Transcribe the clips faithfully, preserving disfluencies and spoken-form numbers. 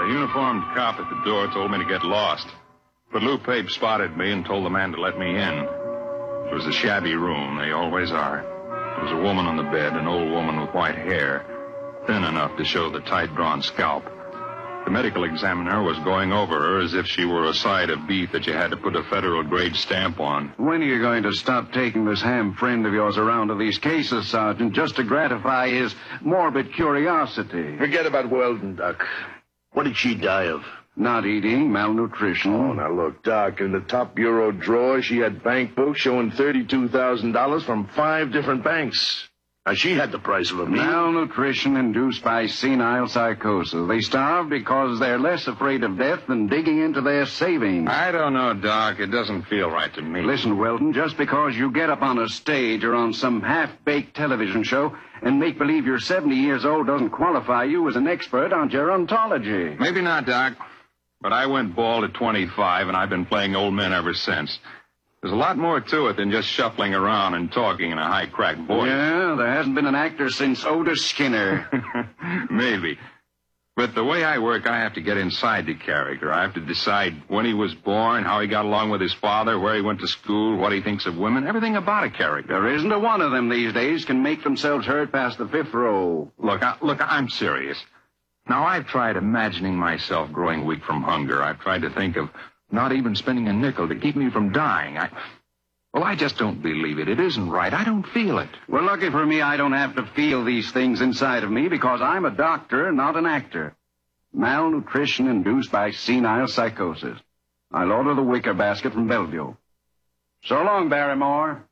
The uniformed cop at the door told me to get lost. But Lou Pape spotted me and told the man to let me in. It was a shabby room. They always are. There was a woman on the bed, an old woman with white hair, thin enough to show the tight-drawn scalp. The medical examiner was going over her as if she were a side of beef that you had to put a federal-grade stamp on. When are you going to stop taking this ham friend of yours around to these cases, Sergeant, just to gratify his morbid curiosity? Forget about Weldon, Doc. What did she die of? Not eating, malnutrition. Oh, now look, Doc, in the top bureau drawer, she had bank books showing thirty-two thousand dollars from five different banks. Now, she had the price of a meal. Malnutrition induced by senile psychosis. They starve because they're less afraid of death than digging into their savings. I don't know, Doc. It doesn't feel right to me. Listen, Weldon, just because you get up on a stage or on some half-baked television show and make believe you're seventy years old doesn't qualify you as an expert on gerontology. Maybe not, Doc. But I went bald at twenty-five, and I've been playing old men ever since. There's a lot more to it than just shuffling around and talking in a high-cracked voice. Yeah, there hasn't been an actor since Otis Skinner. Maybe. But the way I work, I have to get inside the character. I have to decide when he was born, how he got along with his father, where he went to school, what he thinks of women, everything about a character. There isn't a one of them these days can make themselves heard past the fifth row. Look, I, look, I'm serious. Now, I've tried imagining myself growing weak from hunger. I've tried to think of not even spending a nickel to keep me from dying. I, well, I just don't believe it. It isn't right. I don't feel it. Well, lucky for me, I don't have to feel these things inside of me because I'm a doctor, not an actor. Malnutrition induced by senile psychosis. I'll order the wicker basket from Bellevue. So long, Barrymore.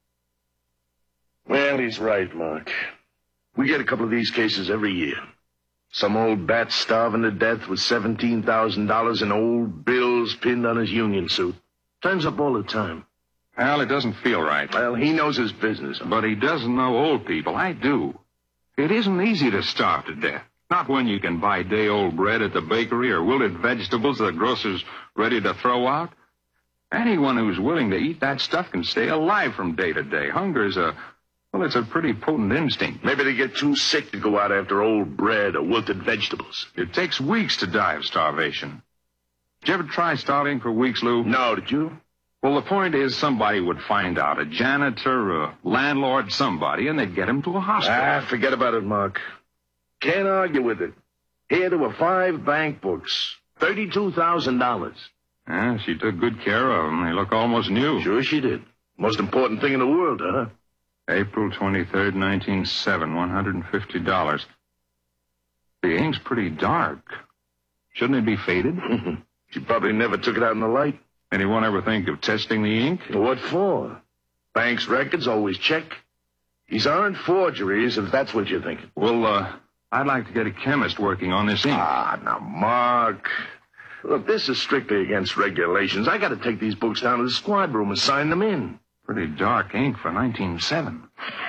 Well, he's right, Mark. We get a couple of these cases every year. Some old bat starving to death with seventeen thousand dollars in old bills pinned on his union suit. Turns up all the time. Well, it doesn't feel right. Well, he knows his business. But he doesn't know old people. I do. It isn't easy to starve to death. Not when you can buy day-old bread at the bakery or wilted vegetables the grocer's ready to throw out. Anyone who's willing to eat that stuff can stay alive from day to day. Hunger's a... Well, it's a pretty potent instinct. Maybe they get too sick to go out after old bread or wilted vegetables. It takes weeks to die of starvation. Did you ever try starving for weeks, Lou? No, did you? Well, the point is somebody would find out, a janitor, a landlord, somebody, and they'd get him to a hospital. Ah, forget about it, Mark. Can't argue with it. Here there were five bank books, thirty-two thousand dollars. Yeah, she took good care of them. They look almost new. Sure she did. Most important thing in the world, huh? April twenty-third, nineteen oh seven, one hundred fifty dollars. The ink's pretty dark. Shouldn't it be faded? She probably never took it out in the light. Anyone ever think of testing the ink? What for? Bank's records always check. These aren't forgeries, if that's what you're thinking. Well, uh, I'd like to get a chemist working on this ink. Ah, now, Mark. Look, this is strictly against regulations. I got to take these books down to the squad room and sign them in. Pretty dark ink for nineteen oh seven.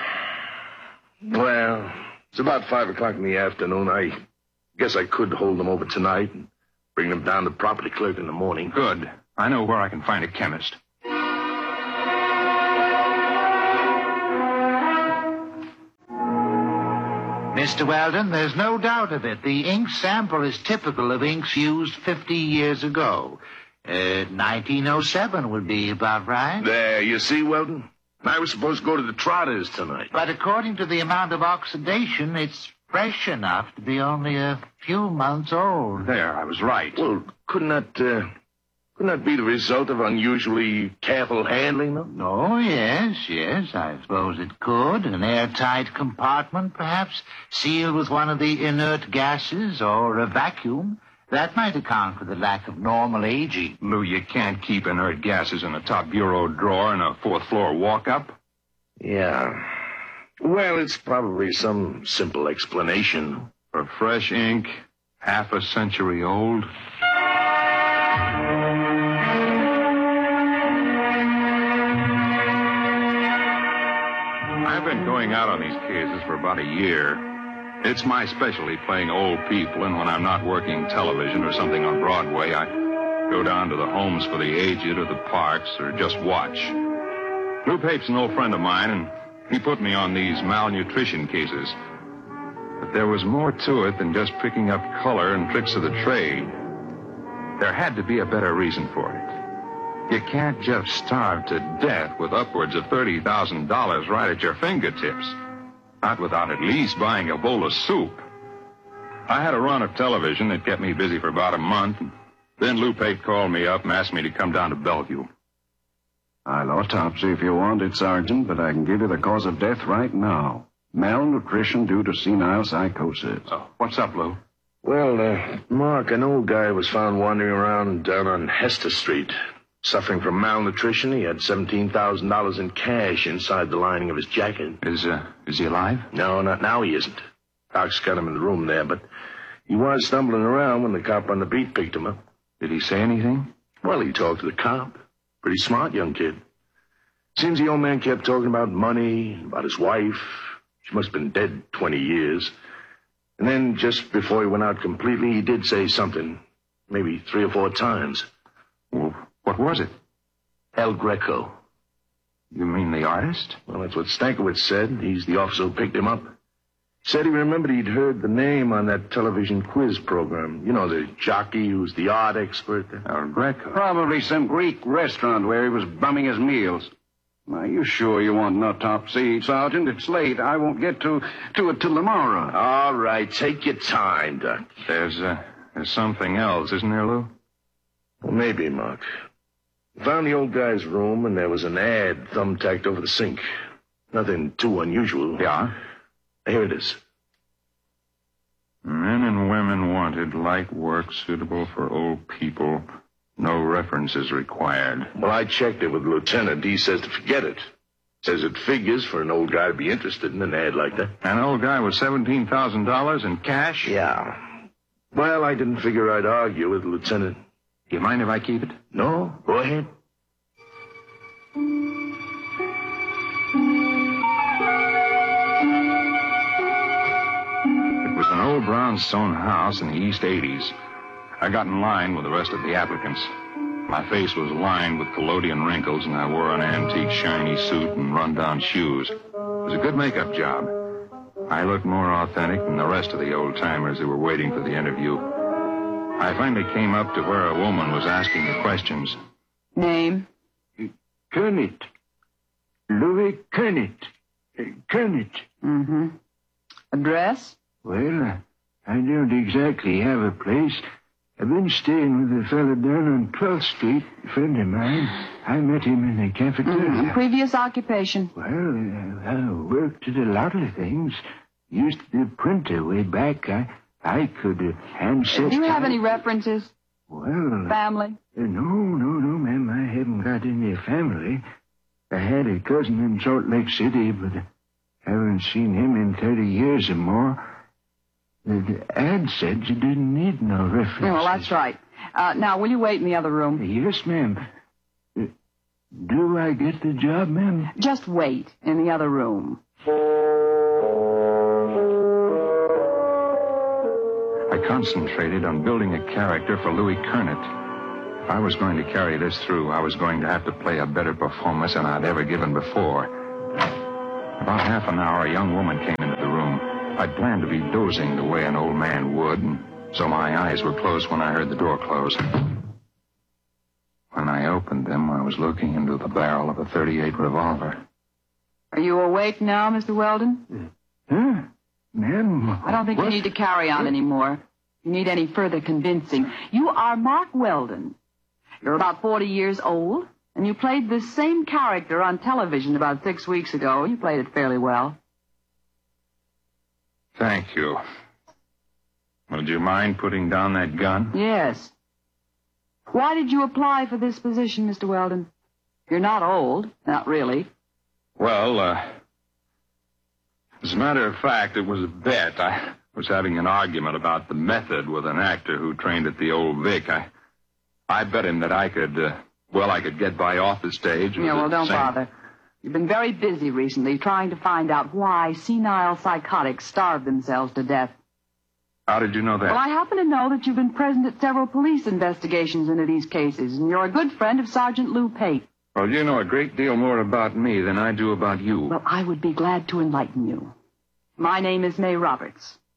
Well, it's about five o'clock in the afternoon. I guess I could hold them over tonight and bring them down to the property clerk in the morning. Good. I know where I can find a chemist. Mister Weldon, there's no doubt of it. The ink sample is typical of inks used fifty years ago. Uh, nineteen oh seven would be about right. There, you see, Weldon? I was supposed to go to the Trotters tonight. But according to the amount of oxidation, it's fresh enough to be only a few months old. There, I was right. Well, couldn't that, uh, couldn't that be the result of unusually careful handling, though? Oh, yes, yes, I suppose it could. An airtight compartment, perhaps, sealed with one of the inert gases or a vacuum. That might account for the lack of normal aging. Lou, you can't keep inert gases in a top bureau drawer in a fourth-floor walk-up. Yeah. Well, it's probably some simple explanation. For fresh ink, half a century old. I've been going out on these cases for about a year. It's my specialty, playing old people, and when I'm not working television or something on Broadway, I go down to the homes for the aged or the parks or just watch. Lou Pape's an old friend of mine, and he put me on these malnutrition cases. But there was more to it than just picking up color and tricks of the trade. There had to be a better reason for it. You can't just starve to death with upwards of thirty thousand dollars right at your fingertips. Not without at least buying a bowl of soup. I had a run of television that kept me busy for about a month. Then Lou Pape called me up and asked me to come down to Bellevue. I'll autopsy if you want it, Sergeant, but I can give you the cause of death right now. Malnutrition due to senile psychosis. Oh, what's up, Lou? Well, uh, Mark, an old guy was found wandering around down on Hester Street. Suffering from malnutrition, he had seventeen thousand dollars in cash inside the lining of his jacket. Is, uh, is he alive? No, not now he isn't. Doc's got him in the room there, but he was stumbling around when the cop on the beat picked him up. Did he say anything? Well, he talked to the cop. Pretty smart young kid. Seems the old man kept talking about money, about his wife. She must have been dead twenty years. And then, just before he went out completely, he did say something. Maybe three or four times. Well, what was it? El Greco. You mean the artist? Well, that's what Stankiewicz said. He's the officer who picked him up. Said he remembered he'd heard the name on that television quiz program. You know, the jockey who's the art expert. El Greco. Probably some Greek restaurant where he was bumming his meals. Are you sure you want an autopsy, Sergeant? It's late. I won't get to, to it till tomorrow. All right, take your time, Doc. There's, uh, there's something else, isn't there, Lou? Well, maybe, Mark. We found the old guy's room, and there was an ad thumbtacked over the sink. Nothing too unusual. Yeah? Here it is. Men and women wanted, light work suitable for old people. No references required. Well, I checked it with the lieutenant. He says to forget it. Says it figures for an old guy to be interested in an ad like that. An old guy with seventeen thousand dollars in cash? Yeah. Well, I didn't figure I'd argue with the lieutenant. You mind if I keep it? No, go ahead. It was an old brownstone house in the East eighties. I got in line with the rest of the applicants. My face was lined with collodion wrinkles, and I wore an antique shiny suit and run-down shoes. It was a good makeup job. I looked more authentic than the rest of the old-timers who were waiting for the interview. I finally came up to where a woman was asking the questions. Name? Kernet. Louis Kernet. Uh, Kernet. Mm-hmm. Address? Well, uh, I don't exactly have a place. I've been staying with a fellow down on twelfth Street, a friend of mine. I met him in the cafeteria. Mm-hmm. Previous occupation? Well, uh, I worked at a lot of things. Used to be a printer way back. I I could uh, handset... Do you have type. any references? Well... Family? Uh, no, no, no, ma'am. I haven't got any family. I had a cousin in Salt Lake City, but haven't seen him in thirty years or more. The ad said you didn't need no references. Yeah, well, that's right. Uh, now, will you wait in the other room? Yes, ma'am. Uh, do I get the job, ma'am? Just wait in the other room. I concentrated on building a character for Louis Kernet. If I was going to carry this through, I was going to have to play a better performance than I'd ever given before. About half an hour, a young woman came into the room. I'd planned to be dozing the way an old man would, and so my eyes were closed when I heard the door close. When I opened them, I was looking into the barrel of a thirty-eight revolver. Are you awake now, Mister Weldon? Huh? Ma'am? I don't think what? you need to carry on anymore. You need any further convincing. You are Mark Weldon. You're about forty years old, and you played this same character on television about six weeks ago. You played it fairly well. Thank you. Would you mind putting down that gun? Yes. Why did you apply for this position, Mister Weldon? You're not old. Not really. Well, uh... as a matter of fact, it was a bet. I was having an argument about the method with an actor who trained at the Old Vic. I... I bet him that I could, uh, well, I could get by off the stage. Yeah, well, don't same... bother. You've been very busy recently trying to find out why senile psychotics starve themselves to death. How did you know that? Well, I happen to know that you've been present at several police investigations into these cases, and you're a good friend of Sergeant Lou Pape. Well, you know a great deal more about me than I do about you. Well, I would be glad to enlighten you. My name is May Roberts.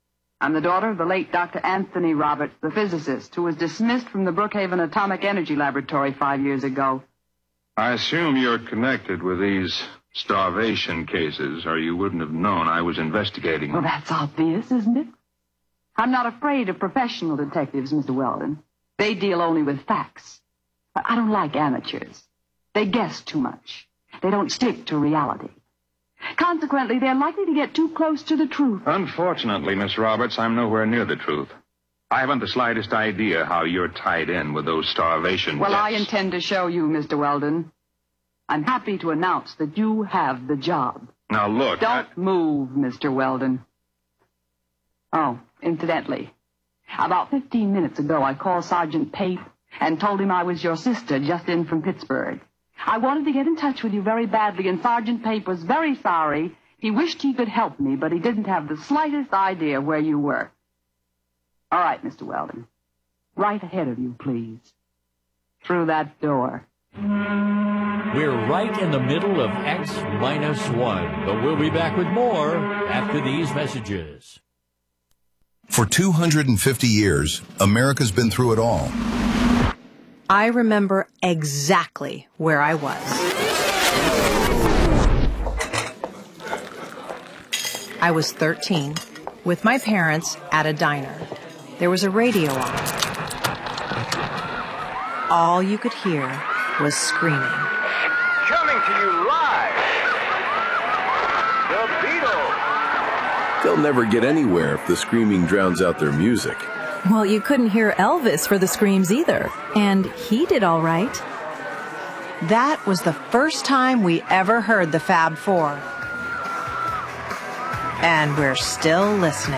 I'm the daughter of the late Doctor Anthony Roberts, the physicist, who was dismissed from the Brookhaven Atomic Energy Laboratory five years ago. I assume you're connected with these starvation cases, or you wouldn't have known I was investigating Well, them. that's obvious, isn't it? I'm not afraid of professional detectives, Mister Weldon. They deal only with facts. But I don't like amateurs. They guess too much. They don't stick to reality. Consequently, they're likely to get too close to the truth. Unfortunately, Miss Roberts, I'm nowhere near the truth. I haven't the slightest idea how you're tied in with those starvation Well, deaths. I intend to show you, Mister Weldon. I'm happy to announce that you have the job. Now, look, Don't I... move, Mister Weldon. Oh, incidentally, about fifteen minutes ago, I called Sergeant Pape and told him I was your sister just in from Pittsburgh. I wanted to get in touch with you very badly, and Sergeant Pape was very sorry. He wished he could help me, but he didn't have the slightest idea where you were. All right, Mister Weldon. Right ahead of you, please. Through that door. We're right in the middle of X minus one, but we'll be back with more after these messages. For two hundred fifty years, America's been through it all. I remember exactly where I was. I was thirteen, with my parents at a diner. There was a radio on. All you could hear was screaming. Coming to you live, the Beatles. They'll never get anywhere if the screaming drowns out their music. Well, you couldn't hear Elvis for the screams either, and he did all right. That was the first time we ever heard the Fab Four. And we're still listening.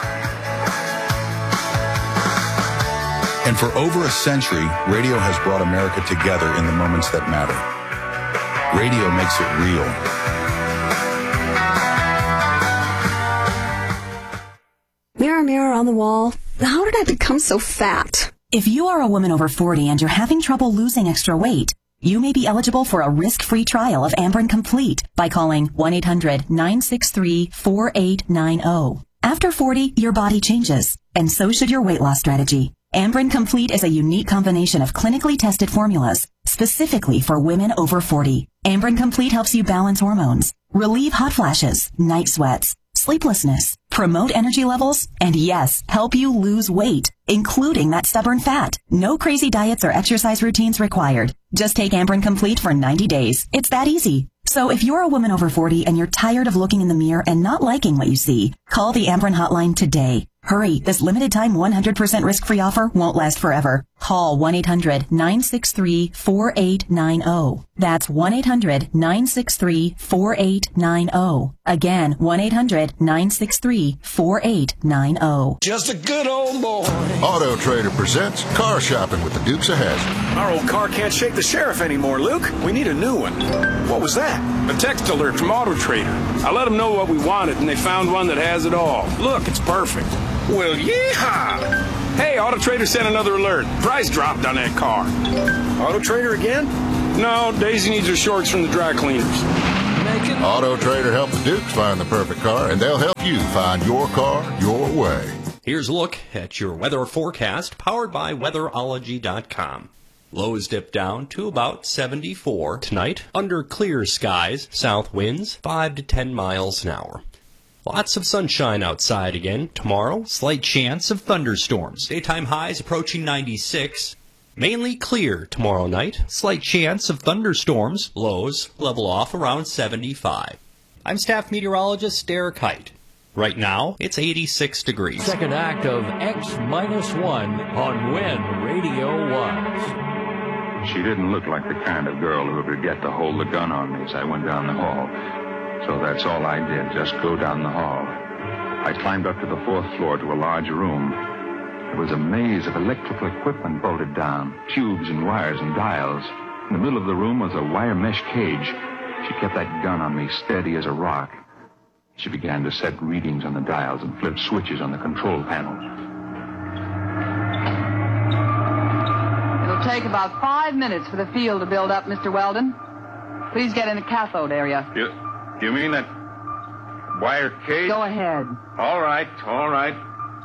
And for over a century, radio has brought America together in the moments that matter. Radio makes it real. Mirror, mirror on the wall, how did I become so fat? If you are a woman over forty and you're having trouble losing extra weight, you may be eligible for a risk-free trial of Amberen Complete by calling one eight hundred nine six three four eight nine zero. After forty, your body changes, and so should your weight loss strategy. Amberen Complete is a unique combination of clinically tested formulas, specifically for women over forty. Amberen Complete helps you balance hormones, relieve hot flashes, night sweats, sleeplessness, promote energy levels, and yes, help you lose weight, including that stubborn fat. No crazy diets or exercise routines required. Just take Amberen Complete for ninety days. It's that easy. So if you're a woman over forty and you're tired of looking in the mirror and not liking what you see, call the Amberen hotline today. Hurry, this limited time one hundred percent risk-free offer won't last forever. Call one eight hundred nine six three four eight nine zero. That's one eight hundred nine six three four eight nine zero. Again, one eight hundred nine six three four eight nine zero. Just a good old boy. Auto Trader presents Car Shopping with the Dukes of Hazzard. Our old car can't shake the sheriff anymore, Luke. We need a new one. What was that? A text alert from Auto Trader. I let them know what we wanted, and they found one that has it all. Look, it's perfect. Well, yeehaw! Hey, Auto Trader sent another alert. Price dropped on that car. Auto Trader again? No, Daisy needs her shorts from the dry cleaners. Auto Trader helped the Dukes find the perfect car, and they'll help you find your car your way. Here's a look at your weather forecast, powered by weatherology dot com. Lows dip down to about seventy-four tonight. Under clear skies, south winds five to ten miles an hour. Lots of sunshine outside again tomorrow. Slight chance of thunderstorms. Daytime highs approaching ninety-six. Mainly clear tomorrow night. Slight chance of thunderstorms. Lows level off around seventy-five. I'm staff meteorologist Derek Height. Right now, it's eighty-six degrees. Second act of X minus one on When Radio Was. She didn't look like the kind of girl who would forget to hold the gun on me as I went down the hall. So that's all I did, just go down the hall. I climbed up to the fourth floor to a large room. There was a maze of electrical equipment bolted down, tubes and wires and dials. In the middle of the room was a wire mesh cage. She kept that gun on me steady as a rock. She began to set readings on the dials and flip switches on the control panel. It'll take about five minutes for the field to build up, Mister Weldon. Please get in the cathode area. You, you mean that wire cage? Go ahead. All right, all right.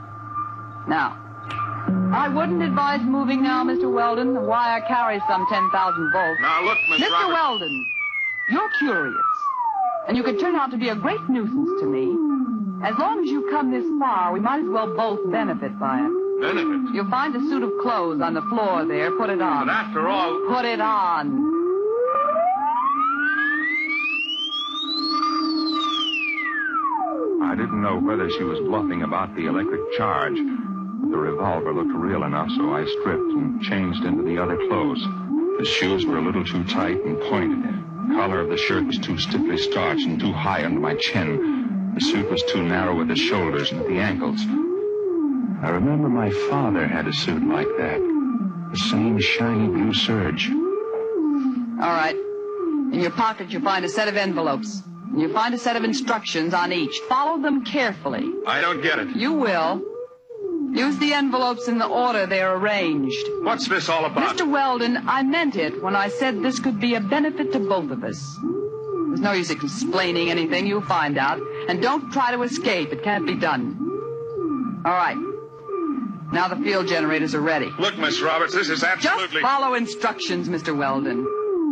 Now, I wouldn't advise moving now, Mister Weldon. The wire carries some ten thousand volts. Now, look, Miss Mister Roberts. Weldon, you're curious, and you could turn out to be a great nuisance to me. As long as you've come this far, we might as well both benefit by it. Benefit? You'll find a suit of clothes on the floor there. Put it on. But after all... Put it on. I didn't know whether she was bluffing about the electric charge. The revolver looked real enough, so I stripped and changed into the other clothes. The shoes were a little too tight and pointed. The collar of the shirt was too stiffly starched and too high under my chin. The suit was too narrow at the shoulders and at the ankles. I remember my father had a suit like that. The same shiny blue serge. All right. In your pocket, you'll find a set of envelopes. And you'll find a set of instructions on each. Follow them carefully. I don't get it. You will. Use the envelopes in the order they're arranged. What's this all about? Mister Weldon, I meant it when I said this could be a benefit to both of us. There's no use explaining anything. You'll find out. And don't try to escape. It can't be done. All right. Now the field generators are ready. Look, Miss Roberts, this is absolutely... Just follow instructions, Mister Weldon.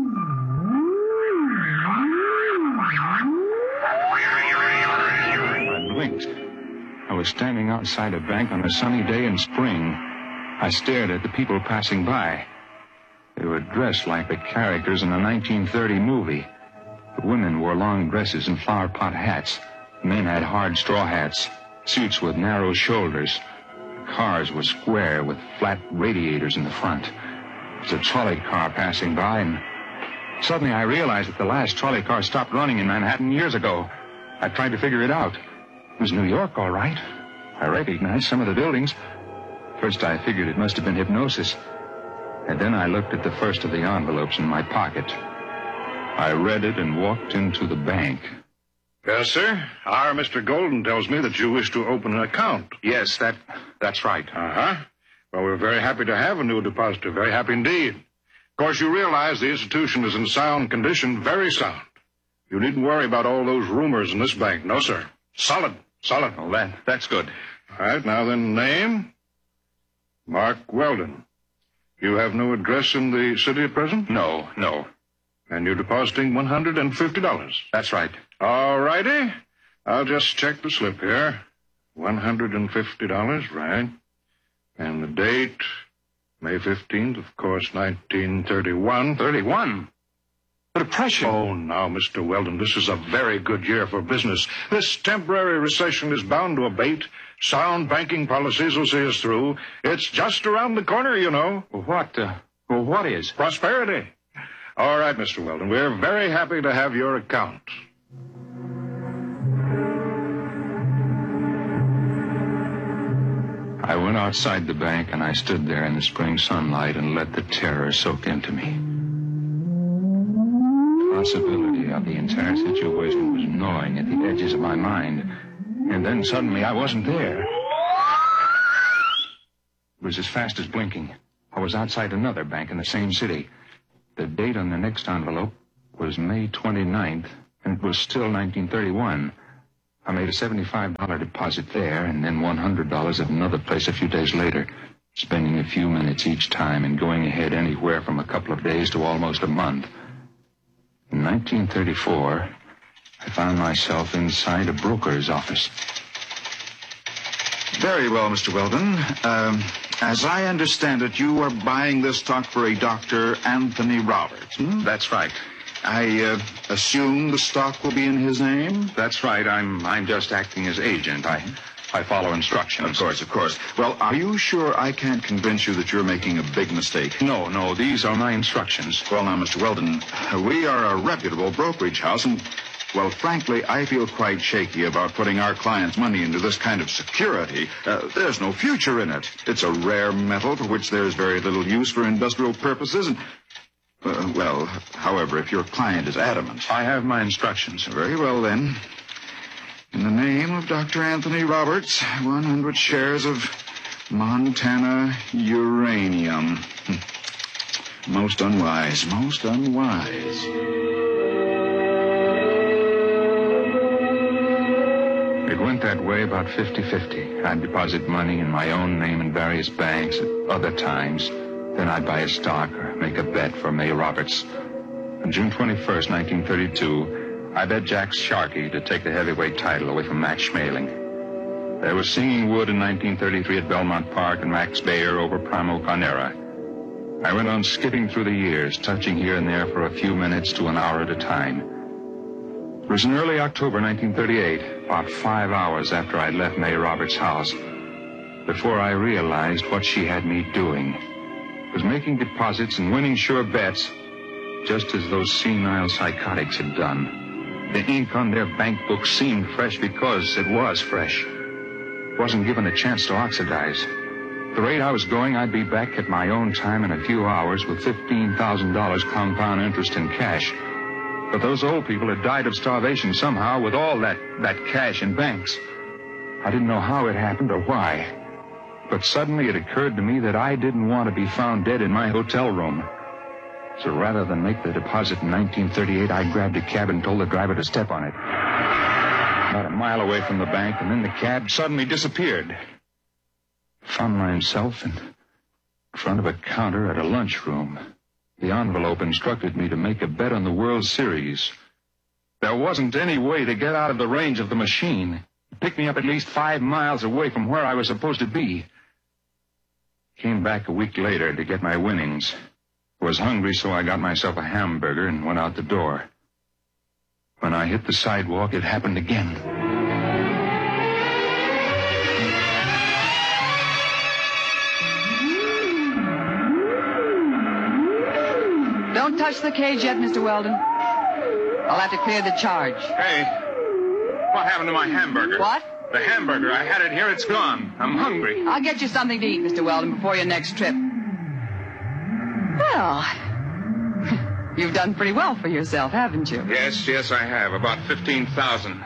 I blinked. I was standing outside a bank on a sunny day in spring. I stared at the people passing by. They were dressed like the characters in a nineteen thirty movie. The women wore long dresses and flower pot hats. Men had hard straw hats, suits with narrow shoulders. Cars were square with flat radiators in the front. There was a trolley car passing by, and suddenly I realized that the last trolley car stopped running in Manhattan years ago. I tried to figure it out. It was New York, all right. I recognized some of the buildings. First, I figured it must have been hypnosis. And then I looked at the first of the envelopes in my pocket. I read it and walked into the bank. Yes, sir. Our Mister Golden tells me that you wish to open an account. Yes, that that's right. Uh-huh. Well, we're very happy to have a new depositor. Very happy indeed. Of course, you realize the institution is in sound condition, very sound. You needn't worry about all those rumors in this bank. No, sir. Solid. Solid. Oh, that, that's good. All right, now then, name? Mark Weldon. You have no address in the city at present? No, no. And you're depositing one hundred fifty dollars. That's right. All righty. I'll just check the slip here. one hundred fifty dollars, right. And the date, May fifteenth, of course, nineteen thirty-one. thirty-one? The Depression. Oh, now, Mister Weldon, this is a very good year for business. This temporary recession is bound to abate. Sound banking policies will see us through. It's just around the corner, you know. What, uh, well, what is? Prosperity. All right, Mister Weldon, we're very happy to have your account. I went outside the bank and I stood there in the spring sunlight and let the terror soak into me. The possibility of the entire situation was gnawing at the edges of my mind. And then suddenly I wasn't there. It was as fast as blinking. I was outside another bank in the same city. The date on the next envelope was May twenty-ninth, and it was still nineteen thirty-one. I made a seventy-five dollars deposit there, and then one hundred dollars at another place a few days later, spending a few minutes each time and going ahead anywhere from a couple of days to almost a month. In nineteen thirty-four, I found myself inside a broker's office. Very well, Mister Weldon. Um, as I understand it, you are buying this stock for a Doctor Anthony Roberts. Hmm? That's right. I uh, assume the stock will be in his name? That's right. I'm I'm just acting as agent. I I follow instructions. Of course, of course. Well, are you sure I can't convince you that you're making a big mistake? No, no. These are my instructions. Well, now, Mister Weldon, we are a reputable brokerage house, and, well, frankly, I feel quite shaky about putting our clients' money into this kind of security. Uh, there's no future in it. It's a rare metal for which there's very little use for industrial purposes, and... Uh, well, however, if your client is adamant... I have my instructions. Very well, then. In the name of Doctor Anthony Roberts, one hundred shares of Montana uranium. Most unwise, most unwise. It went that way about fifty-fifty. I'd deposit money in my own name in various banks at other times. Then I'd buy a stock or make a bet for May Roberts. On June twenty-first, nineteen thirty-two, I bet Jack Sharkey to take the heavyweight title away from Max Schmeling. There was Singing Wood in nineteen thirty-three at Belmont Park and Max Baer over Primo Carnera. I went on skipping through the years, touching here and there for a few minutes to an hour at a time. It was in early October nineteen thirty-eight, about five hours after I'd left May Roberts' house, before I realized what she had me doing. It was making deposits and winning sure bets, just as those senile psychotics had done. The ink on their bank books seemed fresh because it was fresh. It wasn't given a chance to oxidize. At the rate I was going, I'd be back at my own time in a few hours with fifteen thousand dollars compound interest in cash. But those old people had died of starvation somehow with all that, that cash in banks. I didn't know how it happened or why. But suddenly it occurred to me that I didn't want to be found dead in my hotel room. So rather than make the deposit in nineteen thirty-eight, I grabbed a cab and told the driver to step on it. About a mile away from the bank, and then the cab suddenly disappeared. Found myself in front of a counter at a lunchroom. The envelope instructed me to make a bet on the World Series. There wasn't any way to get out of the range of the machine. It picked me up at least five miles away from where I was supposed to be. Came back a week later to get my winnings. I was hungry, so I got myself a hamburger and went out the door. When I hit the sidewalk, it happened again. Don't touch the cage yet, Mister Weldon. I'll have to clear the charge. Hey, what happened to my hamburger? What? The hamburger. I had it here. It's gone. I'm hungry. I'll get you something to eat, Mister Weldon, before your next trip. Well, you've done pretty well for yourself, haven't you? Yes, yes, I have. About fifteen thousand.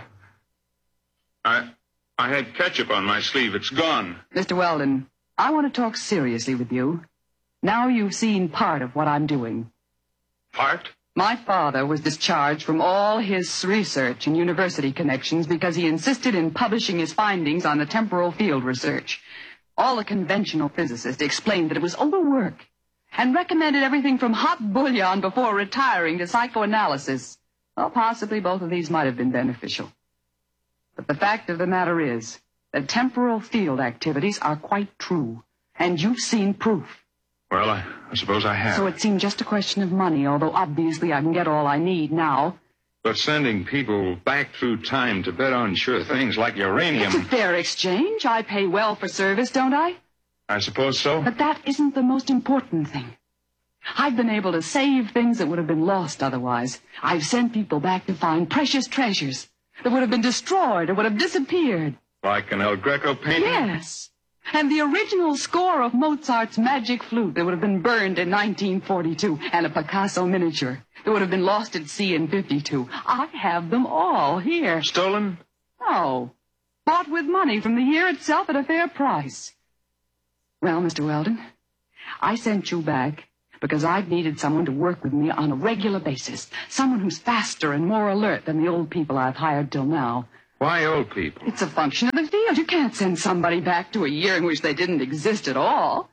I, I had ketchup on my sleeve. It's gone. Mister Weldon, I want to talk seriously with you. Now you've seen part of what I'm doing. Part? My father was discharged from all his research and university connections because he insisted in publishing his findings on the temporal field research. All the conventional physicists explained that it was overwork and recommended everything from hot bouillon before retiring to psychoanalysis. Well, possibly both of these might have been beneficial. But the fact of the matter is that temporal field activities are quite true, and you've seen proof. Well, I, I suppose I have. So it seemed just a question of money, although obviously I can get all I need now. But sending people back through time to bet on sure things like uranium... It's a fair exchange. I pay well for service, don't I? I suppose so. But that isn't the most important thing. I've been able to save things that would have been lost otherwise. I've sent people back to find precious treasures that would have been destroyed or would have disappeared. Like an El Greco painting? Yes. And the original score of Mozart's Magic Flute that would have been burned in nineteen forty-two, and a Picasso miniature that would have been lost at sea in fifty-two. I have them all here. Stolen? No. Bought with money from the year itself at a fair price. Well, Mister Weldon, I sent you back because I've needed someone to work with me on a regular basis. Someone who's faster and more alert than the old people I've hired till now. Why old people? It's a function of the field. You can't send somebody back to a year in which they didn't exist at all.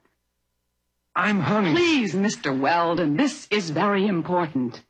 I'm hungry. Please, Mister Weldon, this is very important.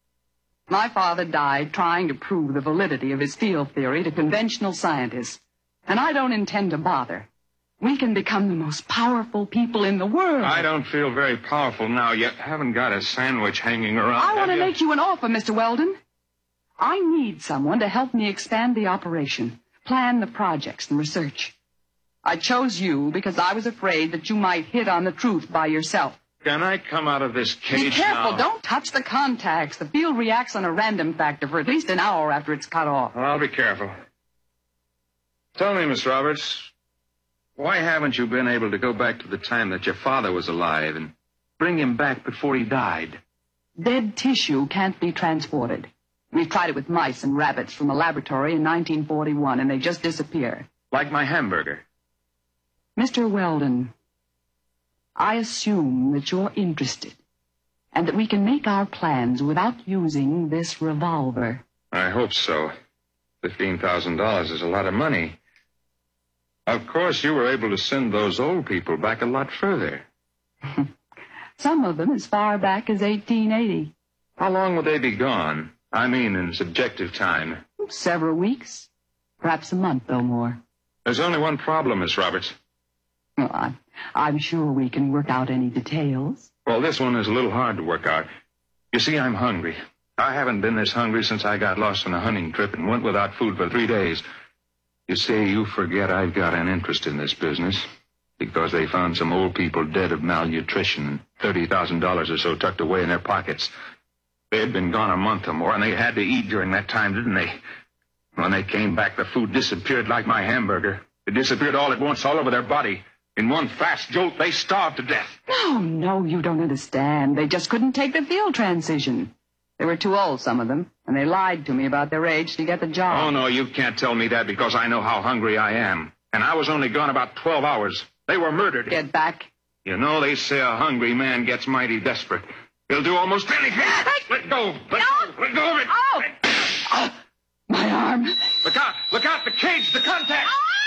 My father died trying to prove the validity of his field theory to conventional scientists, and I don't intend to bother. We can become the most powerful people in the world. I don't feel very powerful now. You haven't got a sandwich hanging around. I want to you? make you an offer, Mister Weldon. I need someone to help me expand the operation, plan the projects and research. I chose you because I was afraid that you might hit on the truth by yourself. Can I come out of this cage now? Be careful. Don't touch the contacts. The field reacts on a random factor for at least an hour after it's cut off. Well, I'll be careful. Tell me, Miss Roberts, why haven't you been able to go back to the time that your father was alive and bring him back before he died? Dead tissue can't be transported. We tried it with mice and rabbits from a laboratory in nineteen forty-one, and they just disappear. Like my hamburger. Mister Weldon, I assume that you're interested, and that we can make our plans without using this revolver. I hope so. Fifteen thousand dollars is a lot of money. Of course, you were able to send those old people back a lot further. Some of them as far back as eighteen eighty. How long would they be gone? I mean, in subjective time. Several weeks. Perhaps a month or more. There's only one problem, Miss Roberts. Well, I'm, I'm sure we can work out any details. Well, this one is a little hard to work out. You see, I'm hungry. I haven't been this hungry since I got lost on a hunting trip and went without food for three days. You see, you forget I've got an interest in this business because they found some old people dead of malnutrition and thirty thousand dollars or so tucked away in their pockets. They had been gone a month or more, and they had to eat during that time, didn't they? When they came back, the food disappeared like my hamburger. It disappeared all at once, all over their body. In one fast jolt, they starved to death. No, no, you don't understand. They just couldn't take the field transition. They were too old, some of them, and they lied to me about their age to get the job. Oh, no, you can't tell me that because I know how hungry I am. And I was only gone about twelve hours. They were murdered. Get back. You know, they say a hungry man gets mighty desperate. He'll do almost anything. Let go. Let no. go. Let go of it. Oh! Oh, my arm. Look out. Look out. The cage. The contact. Oh!